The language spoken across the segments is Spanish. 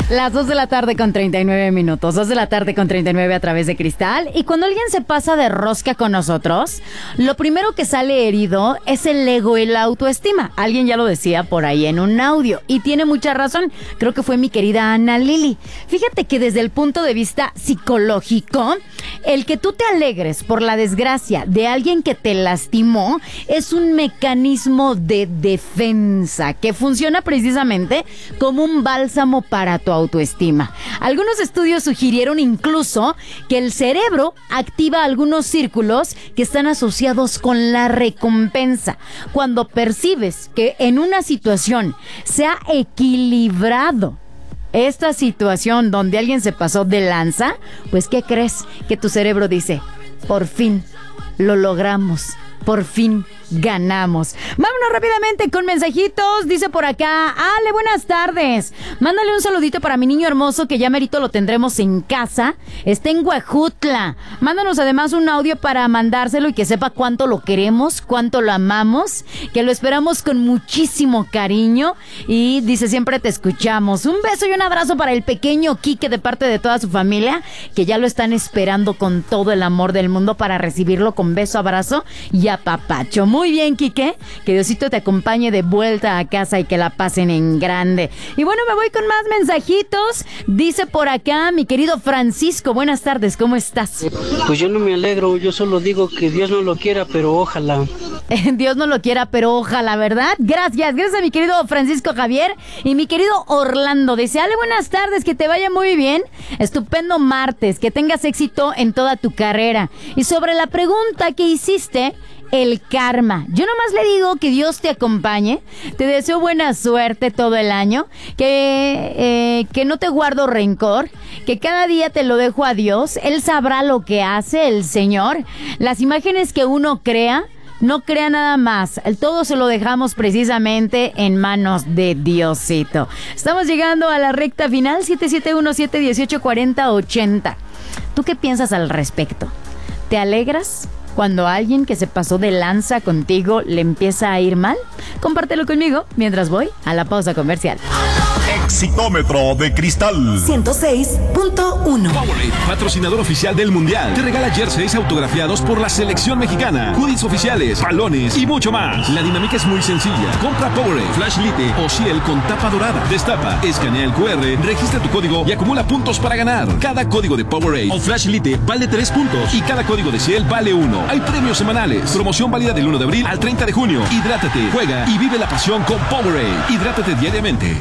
Las 2 de la tarde con 39 minutos, 2 de la tarde con 39 a través de Cristal. Y cuando alguien se pasa de rosca con nosotros, lo primero que sale herido es el ego y la autoestima. Alguien ya lo decía por ahí en un audio y tiene mucha razón. Creo que fue mi querida Ana Lili. Fíjate que desde el punto de vista psicológico, el que tú te alegres por la desgracia de alguien que te lastimó es un mecanismo de defensa que funciona precisamente como un bálsamo para tu autoestima. Algunos estudios sugirieron incluso que el cerebro activa algunos círculos que están asociados con la recompensa. Cuando percibes que en una situación se ha equilibrado esta situación donde alguien se pasó de lanza, pues ¿qué crees? Que tu cerebro dice, por fin lo logramos, por fin ganamos. Vámonos rápidamente con mensajitos. Dice por acá, Ale, buenas tardes. Mándale un saludito para mi niño hermoso que ya merito lo tendremos en casa. Está en Huejutla. Mándanos además un audio para mandárselo y que sepa cuánto lo queremos, cuánto lo amamos, que lo esperamos con muchísimo cariño. Y dice, siempre te escuchamos. Un beso y un abrazo para el pequeño Quique de parte de toda su familia, que ya lo están esperando con todo el amor del mundo para recibirlo con beso, abrazo y apapacho. Muy bien, Quique, que Diosito te acompañe de vuelta a casa y que la pasen en grande. Y bueno, me voy con más mensajitos. Dice por acá mi querido Francisco, buenas tardes, ¿cómo estás? Pues yo no me alegro, yo solo digo que Dios no lo quiera, pero ojalá. Dios no lo quiera, pero ojalá, ¿verdad? Gracias a mi querido Francisco Javier y mi querido Orlando. Dice, Ale, buenas tardes, que te vaya muy bien. Estupendo martes, que tengas éxito en toda tu carrera. Y sobre la pregunta que hiciste, el karma. Yo nomás le digo que Dios te acompañe. Te deseo buena suerte todo el año. Que no te guardo rencor. Que cada día te lo dejo a Dios. Él sabrá lo que hace el Señor. Las imágenes que uno crea, no crea nada más. El todo se lo dejamos precisamente en manos de Diosito. Estamos llegando a la recta final. 7717184080. ¿Tú qué piensas al respecto? ¿Te alegras cuando alguien que se pasó de lanza contigo le empieza a ir mal? Compártelo conmigo mientras voy a la pausa comercial. Exitómetro de Cristal 106.1. Powerade, patrocinador oficial del Mundial, te regala jerseys autografiados por la selección mexicana, hoodies oficiales, balones y mucho más. La dinámica es muy sencilla. Compra Powerade, Flash Lite o Ciel con tapa dorada. Destapa, escanea el QR, registra tu código y acumula puntos para ganar. Cada código de Powerade o Flash Lite vale 3 puntos y cada código de Ciel vale 1. Hay premios semanales. Promoción válida del 1 de abril al 30 de junio. Hidrátate, juega y vive la pasión con Powerade. Hidrátate diariamente.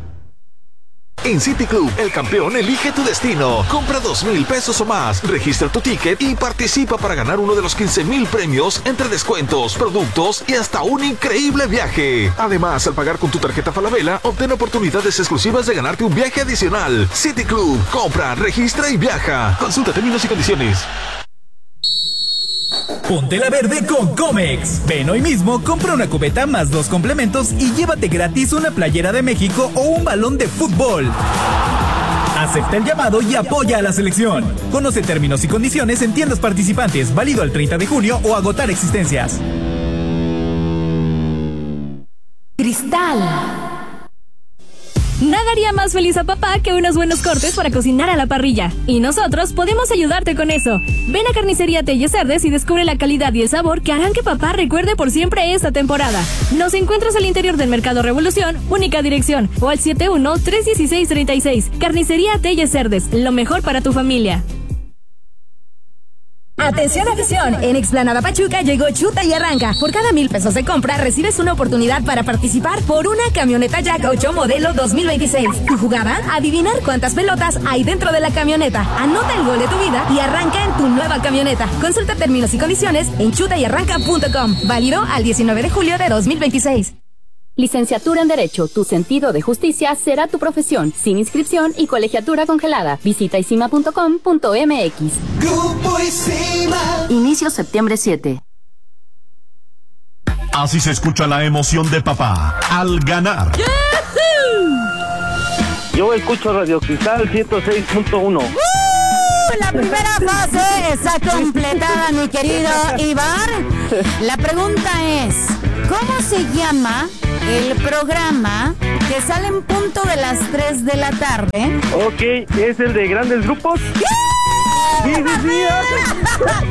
En City Club, el campeón elige tu destino. Compra 2,000 pesos o más, registra tu ticket y participa para ganar uno de los 15,000 premios entre descuentos, productos y hasta un increíble viaje. Además, al pagar con tu tarjeta Falabella, obtén oportunidades exclusivas de ganarte un viaje adicional. City Club, compra, registra y viaja. Consulta términos y condiciones. Ponte la verde con Comex. Ven hoy mismo, compra una cubeta más 2 complementos y llévate gratis una playera de México o un balón de fútbol. Acepta el llamado y apoya a la selección. Conoce términos y condiciones en tiendas participantes, válido al 30 de junio o agotar existencias. Cristal. Nada haría más feliz a papá que unos buenos cortes para cocinar a la parrilla. Y nosotros podemos ayudarte con eso. Ven a Carnicería Telles Cerdes y descubre la calidad y el sabor que harán que papá recuerde por siempre esta temporada. Nos encuentras al interior del Mercado Revolución, única dirección, o al 71-316-36. Carnicería Telles Cerdes, lo mejor para tu familia. Atención, afición, en Explanada Pachuca llegó Chuta y Arranca. Por cada 1,000 pesos de compra recibes una oportunidad para participar por una camioneta Jack 8 modelo 2026. Tu jugada, adivinar cuántas pelotas hay dentro de la camioneta. Anota el gol de tu vida y arranca en tu nueva camioneta. Consulta términos y condiciones en chutayarranca.com. Válido al 19 de julio de 2026. Licenciatura en Derecho, tu sentido de justicia será tu profesión, sin inscripción y colegiatura congelada. Visita isima.com.mx. Grupo Isima. Inicio septiembre 7. Así se escucha la emoción de papá al ganar. Yo escucho Radio Cristal 106.1. La primera fase está completada, mi querido Ibar. La pregunta es, ¿Cómo se llama el programa que sale en punto de las 3 de la tarde? Ok, ¿es el de grandes grupos? Sí.